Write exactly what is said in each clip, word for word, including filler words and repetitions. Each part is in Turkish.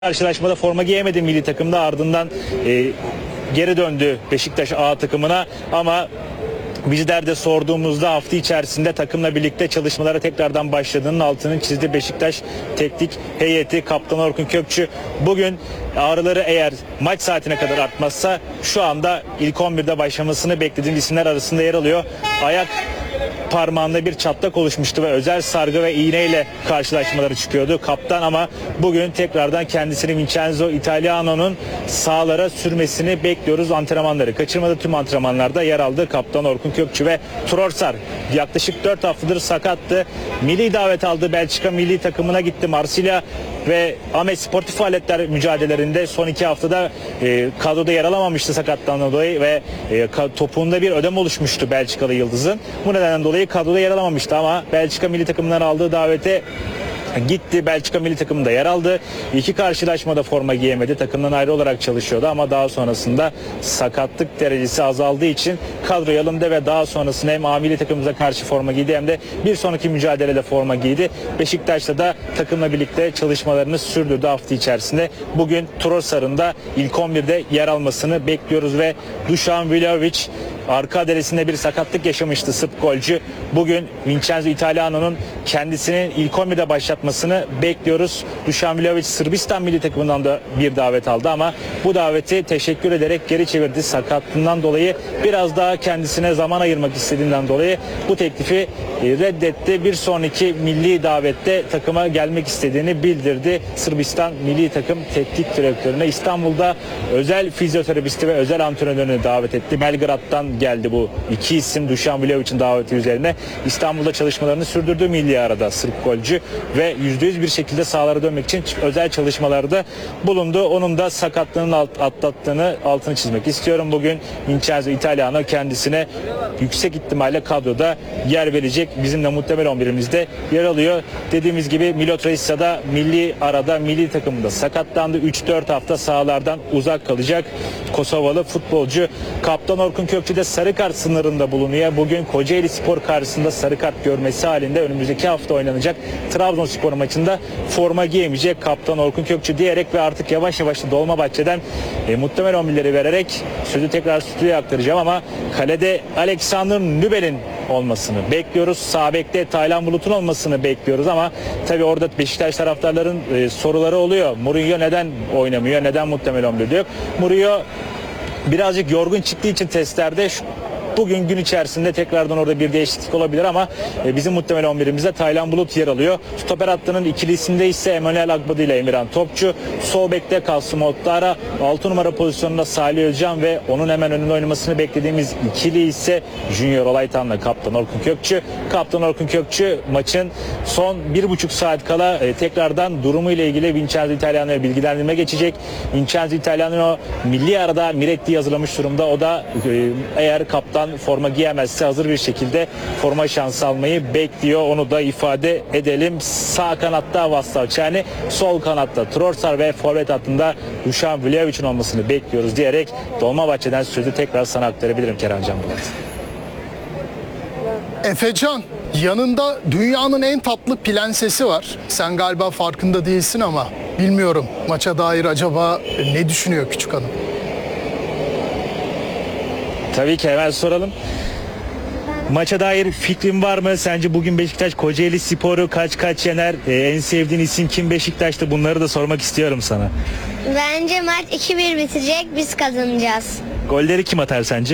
Karşılaşmada forma giyemedi milli takımda, ardından e, geri döndü Beşiktaş A takımına, ama bizler de sorduğumuzda hafta içerisinde takımla birlikte çalışmalara tekrardan başladığının altını çizdi Beşiktaş teknik heyeti. Kaptan Orkun Kökçü bugün ağrıları eğer maç saatine kadar artmazsa şu anda ilk on birde başlamasını beklediğimiz isimler arasında yer alıyor. Ayak parmağında bir çatlak oluşmuştu ve özel sargı ve iğneyle karşılaşmaları çıkıyordu kaptan, ama bugün tekrardan kendisini Vincenzo Italiano'nun sahalara sürmesini bekliyoruz. Antrenmanları kaçırmadı, tüm antrenmanlarda yer aldı kaptan Orkun Kökçü. Ve Trossard yaklaşık dört haftadır sakattı. Milli davet aldı, Belçika milli takımına gitti. Marsilya ve Amet Sportif Faaliyetler mücadelelerinde son iki haftada e, kadroda yer alamamıştı sakatlandığı dolayı ve e, topuğunda bir ödem oluşmuştu Belçikalı yıldızın. Bu nedenden dolayı kadroda yer alamamıştı, ama Belçika milli takımından aldığı davete gitti. Belçika milli takımında yer aldı. İki karşılaşmada forma giyemedi. Takımdan ayrı olarak çalışıyordu, ama daha sonrasında sakatlık derecesi azaldığı için kadroya alındı ve daha sonrasında hem A milli takımımıza karşı forma giydi hem de bir sonraki mücadelede forma giydi. Beşiktaş'ta da takımla birlikte çalışmalarını sürdürdü hafta içerisinde. Bugün Trossard'ın da ilk on birde yer almasını bekliyoruz ve Dušan Vlahović arka adresinde bir sakatlık yaşamıştı Sırp golcü. Bugün Vincenzo Italiano'nun kendisinin ilk on birde başlatmasını bekliyoruz. Dušan Vlahović Sırbistan milli takımından da bir davet aldı, ama bu daveti teşekkür ederek geri çevirdi. Sakatlığından dolayı biraz daha kendisine zaman ayırmak istediğinden dolayı bu teklifi reddetti. Bir sonraki milli davette takıma gelmek istediğini bildirdi. Sırbistan milli takım teknik direktörüne İstanbul'da özel fizyoterapisti ve özel antrenörünü davet etti. Belgrad'dan geldi bu iki isim. Dušan Vlahović'in daveti üzerine İstanbul'da çalışmalarını sürdürdü milli arada Sırp golcü ve yüzde yüz bir şekilde sahalara dönmek için özel çalışmalarda bulundu. Onun da sakatlığının atlattığını altını çizmek istiyorum. Bugün Vincenzo Italiano kendisine yüksek ihtimalle kadroda yer verecek. Bizim de muhtemel on birimizde yer alıyor. Dediğimiz gibi Milot Rashica da milli arada milli takımında sakatlandı. üç dört hafta sahalardan uzak kalacak Kosovalı futbolcu. Kaptan Orkun Kökçü de sarı kart sınırında bulunuyor. Bugün Kocaeli Spor karşısında sarı kart görmesi halinde önümüzdeki hafta oynanacak Trabzonspor maçında forma giyemeyecek Kaptan Orkun Kökçü diyerek ve artık yavaş yavaş da Dolmabahçe'den e, muhtemel on birleri vererek sözü tekrar stüdyoya aktaracağım, ama kalede Alexander Nübel'in olmasını bekliyoruz. Sağ bekte Taylan Bulut'un olmasını bekliyoruz, ama tabii orada Beşiktaş taraftarların e, soruları oluyor. Mourinho neden oynamıyor? Neden muhtemel on birde yok? Mourinho birazcık yorgun çıktığı için testlerde şu bugün gün içerisinde tekrardan orada bir değişiklik olabilir, ama bizim muhtemel on birimizde Taylan Bulut yer alıyor. Stoper hattının ikilisinde ise Emmanuel Agbadi ile Emirhan Topçu. Sol bekte Kasım Ottara. altı numara pozisyonunda Salih Özcan ve onun hemen önünde oynamasını beklediğimiz ikili ise Junior Olaytan'la Kaptan Orkun Kökçü. Kaptan Orkun Kökçü maçın son bir buçuk saat kala e, tekrardan durumu ile ilgili Vincenzo Italiano'ya bilgilendirme geçecek. Vincenzo Italiano milli arada Miretti hazırlamış durumda. O da e, eğer kaptan forma giyemezse hazır bir şekilde forma şansı almayı bekliyor. Onu da ifade edelim. Sağ kanatta Vastavçani, sol kanatta Trossard ve forvet hattında Dušan Vlahović'in olmasını bekliyoruz diyerek Dolmabahçe'den sözü tekrar sana aktarabilirim Keremcan Bulat. Efecan, yanında dünyanın en tatlı prensesi var. Sen galiba farkında değilsin, ama bilmiyorum maça dair acaba ne düşünüyor küçük hanım? Tabii ki hemen soralım. Maça dair fikrin var mı? Sence bugün Beşiktaş Kocaeli Spor'u kaç kaç yener? Ee, en sevdiğin isim kim Beşiktaş'ta? Bunları da sormak istiyorum sana. Bence maç iki bir bitecek, biz kazanacağız. Golleri kim atar sence?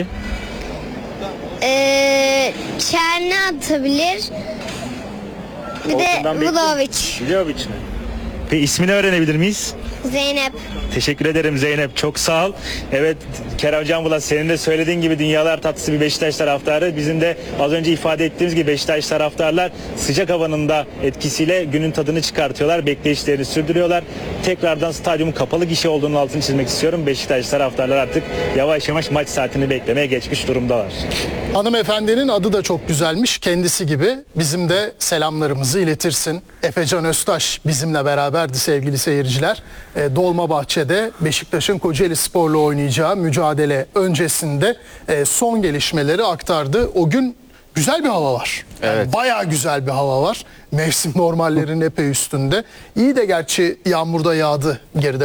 Ee, Çerni atabilir. Bir de Vlahović. Vlahović mi? Peki ismini öğrenebilir miyiz? Zeynep. Teşekkür ederim Zeynep. Çok sağ ol. Evet Keremcan Bulat, senin de söylediğin gibi dünyalar tatlısı bir Beşiktaş taraftarı. Bizim de az önce ifade ettiğimiz gibi Beşiktaş taraftarlar sıcak havanın da etkisiyle günün tadını çıkartıyorlar. Bekleyişlerini sürdürüyorlar. Tekrardan stadyumun kapalı gişe olduğunun altını çizmek istiyorum. Beşiktaş taraftarlar artık yavaş yavaş maç saatini beklemeye geçmiş durumdalar. Hanımefendinin adı da çok güzelmiş. Kendisi gibi bizim de selamlarımızı iletirsin. Efecan Öztaş bizimle beraberdi sevgili seyirciler. E, Dolmabahçe'de Beşiktaş'ın Kocaeli Spor'la oynayacağı mücadele öncesinde e, son gelişmeleri aktardı. O gün güzel bir hava var. Yani Evet. bayağı güzel bir hava var. Mevsim normallerinin epey üstünde. İyi de gerçi yağmur da yağdı geride